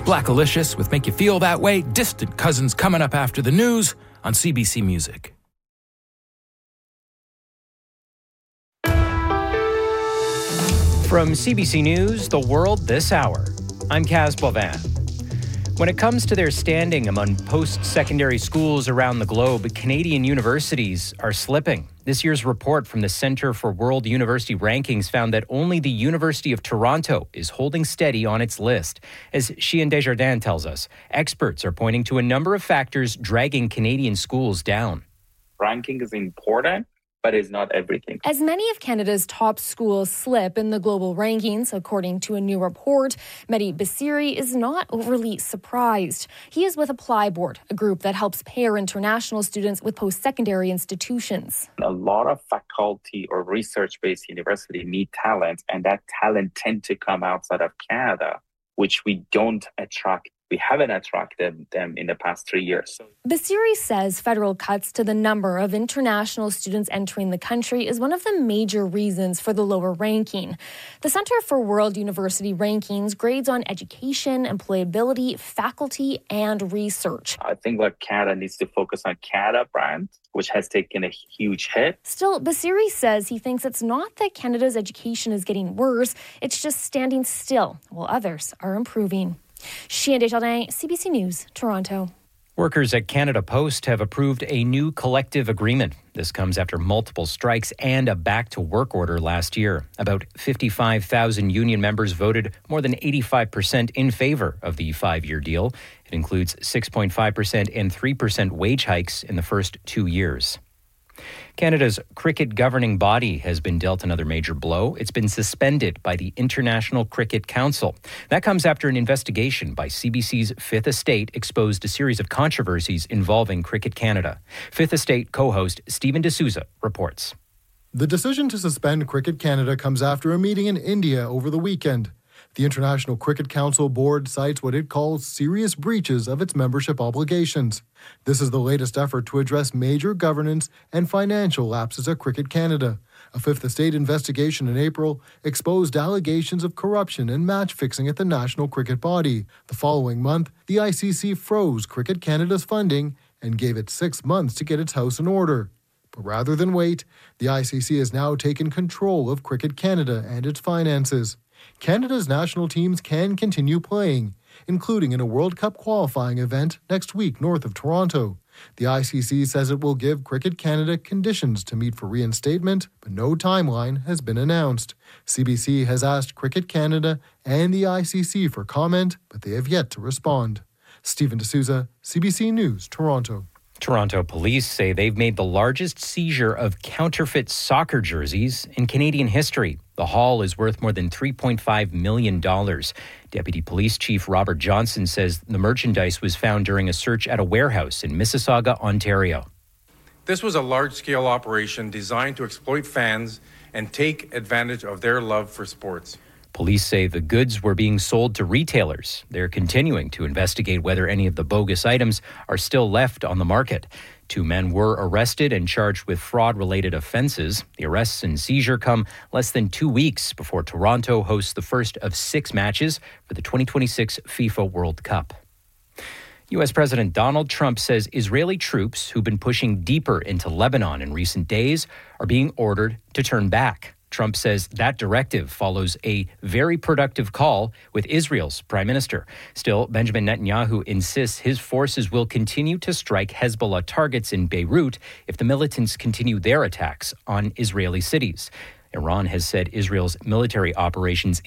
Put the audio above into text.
Blackalicious with Make You Feel That Way, Distant Cousins coming up after the news on CBC Music. From CBC News, The World This Hour, I'm Kaz Boivin. When it comes to their standing among post-secondary schools around the globe, Canadian universities are slipping. This year's report from the Centre for World University Rankings found that only the University of Toronto is holding steady on its list. As Chien Desjardins tells us, experts are pointing to a number of factors dragging Canadian schools down. Ranking is important, but it's not everything. As many of Canada's top schools slip in the global rankings, according to a new report, Mehdi Basiri is not overly surprised. He is with Apply Board, a group that helps pair international students with post-secondary institutions. A lot of faculty or research-based universities need talent, and that talent tends to come outside of Canada, which we don't attract. We haven't attracted them in the past 3 years. Basiri says federal cuts to the number of international students entering the country is one of the major reasons for the lower ranking. The Centre for World University Rankings grades on education, employability, faculty, and research. I think that Canada needs to focus on Canada brand, which has taken a huge hit. Still, Basiri says he thinks it's not that Canada's education is getting worse, it's just standing still, while others are improving. Chien Desjardins, CBC News, Toronto. Workers at Canada Post have approved a new collective agreement. This comes after multiple strikes and a back-to-work order last year. About 55,000 union members voted more than 85% in favor of the 5-year deal. It includes 6.5% and 3% wage hikes in the first 2 years. Canada's cricket governing body has been dealt another major blow. It's been suspended by the International Cricket Council. That comes after an investigation by CBC's Fifth Estate exposed a series of controversies involving Cricket Canada. Fifth Estate co-host Stephen D'Souza reports. The decision to suspend Cricket Canada comes after a meeting in India over the weekend. The International Cricket Council board cites what it calls serious breaches of its membership obligations. This is the latest effort to address major governance and financial lapses at Cricket Canada. A Fifth Estate investigation in April exposed allegations of corruption and match fixing at the national cricket body. The following month, the ICC froze Cricket Canada's funding and gave it 6 months to get its house in order. But rather than wait, the ICC has now taken control of Cricket Canada and its finances. Canada's national teams can continue playing, including in a World Cup qualifying event next week north of Toronto. The ICC says it will give Cricket Canada conditions to meet for reinstatement, but no timeline has been announced. CBC has asked Cricket Canada and the ICC for comment, but they have yet to respond. Stephen D'Souza, CBC News, Toronto. Toronto police say they've made the largest seizure of counterfeit soccer jerseys in Canadian history. The haul is worth more than $3.5 million. Deputy Police Chief Robert Johnson says the merchandise was found during a search at a warehouse in Mississauga, Ontario. This was a large-scale operation designed to exploit fans and take advantage of their love for sports. Police say the goods were being sold to retailers. They're continuing to investigate whether any of the bogus items are still left on the market. 2 men were arrested and charged with fraud-related offenses. The arrests and seizure come less than 2 weeks before Toronto hosts the first of 6 matches for the 2026 FIFA World Cup. U.S. President Donald Trump says Israeli troops who've been pushing deeper into Lebanon in recent days are being ordered to turn back. Trump says that directive follows a very productive call with Israel's prime minister. Still, Benjamin Netanyahu insists his forces will continue to strike Hezbollah targets in Beirut if the militants continue their attacks on Israeli cities. Iran has said Israel's military operations